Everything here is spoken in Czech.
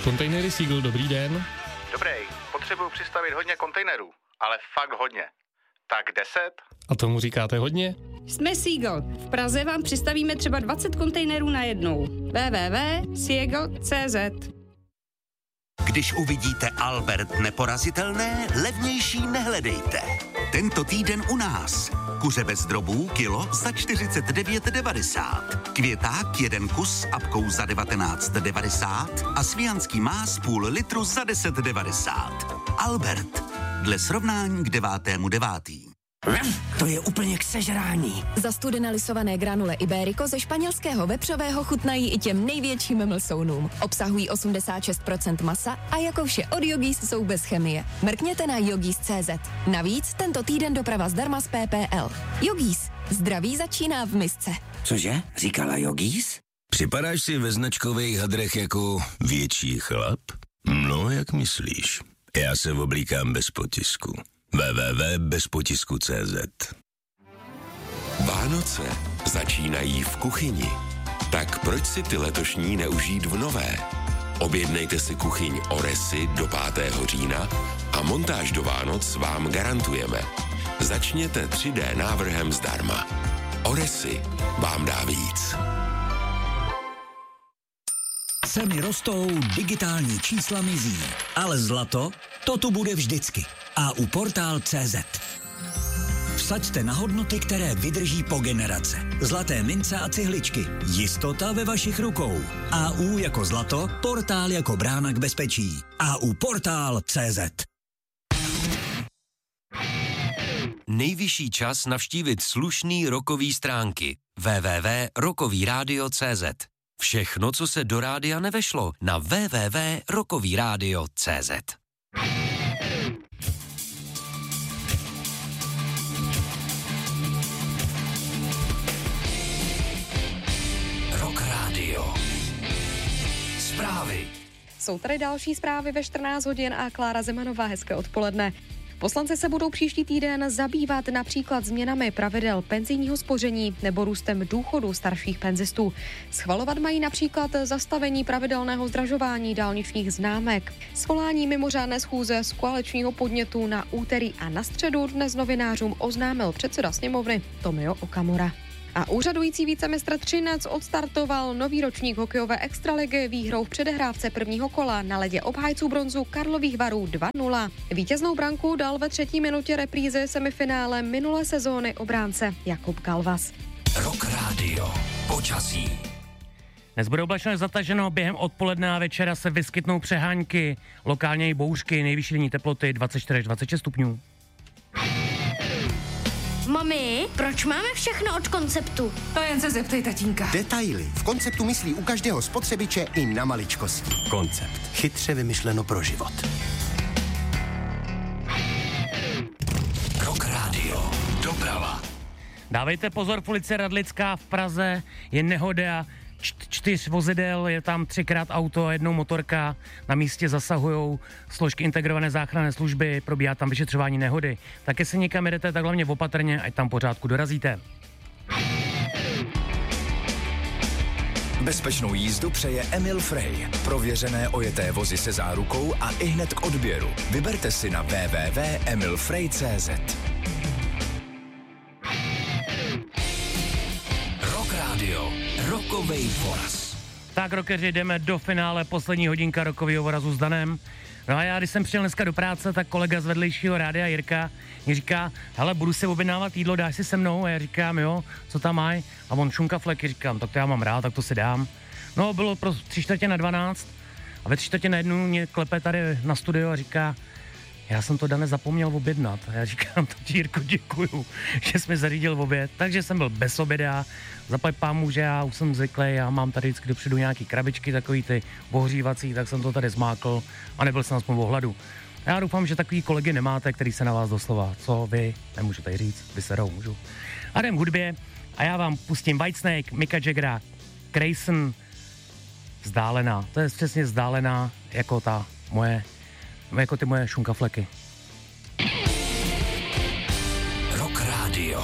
Kontejnery Seagull, dobrý den. Dobrý, potřebuju přistavit hodně kontejnerů, ale fakt hodně. Tak 10? A tomu říkáte hodně? Jsme Seagull. V Praze vám přistavíme třeba 20 kontejnerů najednou. www.seagull.cz. Když uvidíte Albert neporazitelné, levnější nehledejte. Tento týden u nás. Kuře bez drobů kilo za 49,90. Květák 1 kus s apkou za 19,90 a svijanský más půl litru za 10,90. Albert. Dle srovnání k 9.9. To je úplně k sežrání. Zastudené lisované granule Iberico ze španělského vepřového chutnají i těm největším mlsounům. Obsahují 86% masa a jako vše od Yogis jsou bez chemie. Mrkněte na yogis.cz. Navíc tento týden doprava zdarma z PPL. Yogis. Zdraví začíná v misce. Cože? Říkala Yogis? Připadáš si ve značkových hadrech jako větší chlap? No, jak myslíš? Já se oblíkám bez potisku. www.bezpotisku.cz. Vánoce začínají v kuchyni. Tak proč si ty letošní neužít v nové? Objednejte si kuchyň Oresy do 5. října a montáž do Vánoc vám garantujeme. Začněte 3D návrhem zdarma. Oresy vám dá víc. Ceny rostou, digitální čísla mizí, ale zlato, to tu bude vždycky. A u Portál.cz. Vsaďte na hodnoty, které vydrží po generace. Zlaté mince a cihličky. Jistota ve vašich rukou. AU jako zlato, Portál jako brána k bezpečí. AU Portál.cz. Nejvyšší čas navštívit slušný rockový stránky. www.rockovyradio.cz. Všechno, co se do rádia nevešlo, na www.rockovyradio.cz. Rock Radio. Zprávy. Jsou tady další zprávy ve 14 hodin a Klára Zemanová, hezké odpoledne. Poslanci se budou příští týden zabývat například změnami pravidel penzijního spoření nebo růstem důchodu starších penzistů. Schvalovat mají například zastavení pravidelného zdražování dálničních známek. Svolání mimořádné schůze z koaličního podnětu na úterý a na středu dnes novinářům oznámil předseda sněmovny Tomio Okamura. A úřadující vicemistr Třinec odstartoval nový ročník hokejové extraligy výhrou v předehrávce prvního kola na ledě obhájců bronzu Karlových Varů 2-0. Vítěznou branku dal ve 3. minutě reprízy semifinále minulé sezóny obránce Jakub Galvas. Rock Radio. Počasí. Dnes bude oblačno zataženo, během odpoledne a večera se vyskytnou přehánky, lokálně i bouřky, nejvyšší denní teploty 24 až 26 stupňů. Mami, proč máme všechno od Konceptu? To jen se zeptej tatínka. Detaily. V Konceptu myslí u každého spotřebiče i na maličkosti. Koncept. Chytře vymyšleno pro život. Rock Radio. Doprava. Dávejte pozor, v ulici Radlická v Praze je nehoda 4 vozidel, je tam 3krát auto a 1 motorka. Na místě zasahujou složky integrované záchranné služby, probíhá tam vyšetřování nehody. Taky se někam jedete, tak hlavně opatrně, ať tam pořádku dorazíte. Bezpečnou jízdu přeje Emil Frey. Prověřené ojeté vozy se zárukou a ihned k odběru. Vyberte si na www.emilfrey.cz. Rock Radio. Rockovej voraz. Tak, rockeři, jdeme do finále, poslední hodinka rockového vorazu s Danem. No a já, když jsem přijel dneska do práce, tak kolega z vedlejšího rádia Jirka mi říká, hele, budu si objednávat jídlo, dáš si se mnou? A já říkám, jo, co tam mají? A on šunkafleky, říkám, tak to já mám rád, tak to si dám. No, bylo pro 3:45 a ve 3:45 mě klepe tady na studio a říká, já jsem to, Dane, zapomněl objednat. A já říkám, to ti, Jirko, děkuju, že jsi mi zařídil oběd. Takže jsem byl bez oběda, zaplať pámu, že já už jsem zvyklý, já mám tady vždycky dopředu nějaký krabičky, takový ty ohřívací, tak jsem to tady zmákl a nebyl jsem aspoň v ohladu. Já doufám, že takový kolegy nemáte, který se na vás doslova, co vy, nemůžu tady říct, vyserou, můžu. A jdem k hudbě a já vám pustím Whitesnake, Micka Jaggera, Grayson, Vzdálená. To je přesně vzdálená jako ta moje, jako ty moje šunkafleky.